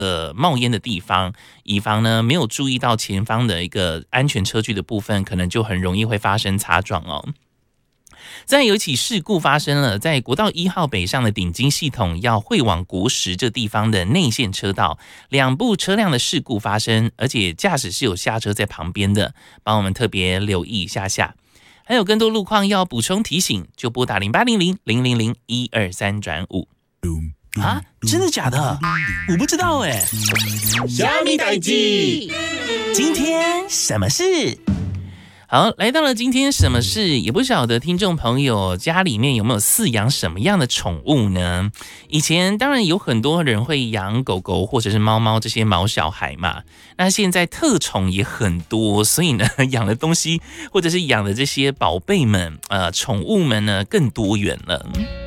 冒烟的地方，以防呢没有注意到前方的一个安全车距的部分，可能就很容易会发生擦撞哦。再有一起事故发生了，在国道1号北上的顶金系统要会往国十这地方的内线车道，2部车辆的事故发生，而且驾驶是有下车在旁边的，帮我们特别留意一下下。还有更多路况要补充提醒，就拨打0800-000-123-5。 啊，真的假的？我不知道哎。 虾米代誌？ 今天什么事？ 好，来到了今天什么事，也不晓得听众朋友家里面有没有饲养什么样的宠物呢？以前当然有很多人会养狗狗或者是猫猫这些毛小孩嘛，那现在特宠也很多，所以呢养的东西或者是养的这些宝贝们宠物们呢更多元了。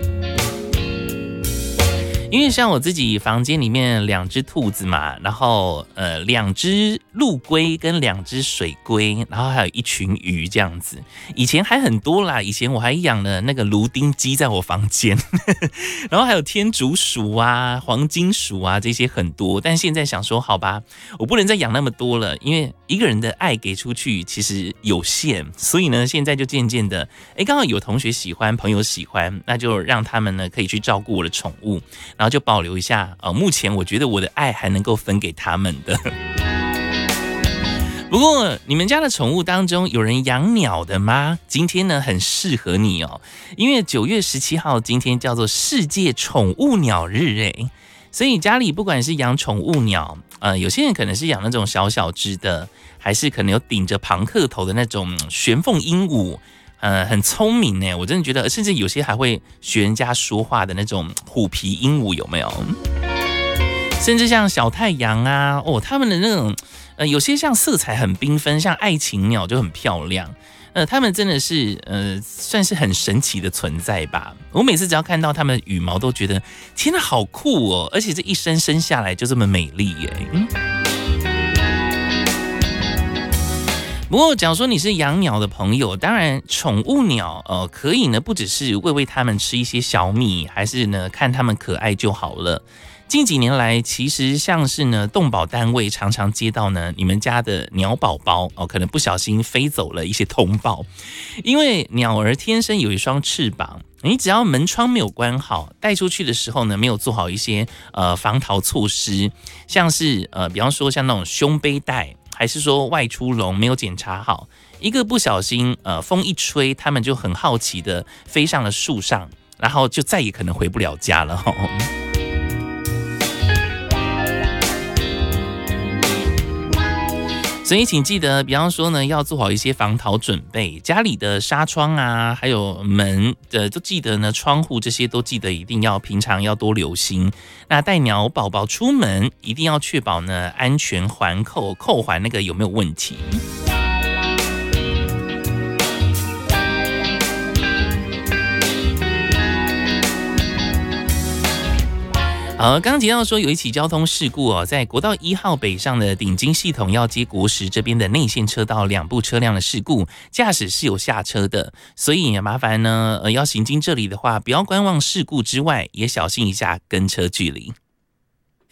因为像我自己房间里面2只兔子嘛，然后2只陆龟跟2只水龟，然后还有一群鱼这样子。以前还很多啦，以前我还养了那个芦丁鸡在我房间，然后还有天竺鼠啊、黄金鼠啊这些很多。但现在想说，好吧，我不能再养那么多了，因为一个人的爱给出去其实有限，所以呢，现在就渐渐的，刚好有同学喜欢，朋友喜欢，那就让他们呢可以去照顾我的宠物。然后就保留一下目前我觉得我的爱还能够分给他们的。不过你们家的宠物当中有人养鸟的吗？今天呢很适合你哦，因为9月17号今天叫做世界宠物鸟日所以家里不管是养宠物鸟，有些人可能是养那种小小只的，还是可能有顶着庞克头的那种玄凤鹦鹉。很聪明呢，我真的觉得，甚至有些还会学人家说话的那种虎皮鹦鹉，有没有？甚至像小太阳啊，他们的那种，有些像色彩很缤纷，像爱情鸟就很漂亮。他们真的是算是很神奇的存在吧。我每次只要看到他们的羽毛，都觉得天哪，好酷哦！而且这一生生下来就这么美丽耶。不过假如说你是养鸟的朋友，当然宠物鸟可以呢不只是喂它们吃一些小米，还是呢看它们可爱就好了。近几年来，其实像是呢动保单位常常接到呢你们家的鸟宝宝可能不小心飞走了一些通报，因为鸟儿天生有一双翅膀，你只要门窗没有关好，带出去的时候呢没有做好一些防逃措施，像是比方说像那种胸背带，还是说外出笼没有检查好，一个不小心风一吹，它们就很好奇的飞上了树上，然后就再也可能回不了家了所以请记得，比方说呢，要做好一些防逃准备，家里的纱窗啊，还有门的都记得呢，窗户这些都记得一定要平常要多留心。那带鸟宝宝出门，一定要确保呢安全环扣环那个有没有问题。刚刚提到说有一起交通事故在国道1号北上的顶金系统要接国十这边的内线车道2部车辆的事故，驾驶是有下车的，所以麻烦呢要行经这里的话，不要观望事故之外，也小心一下跟车距离。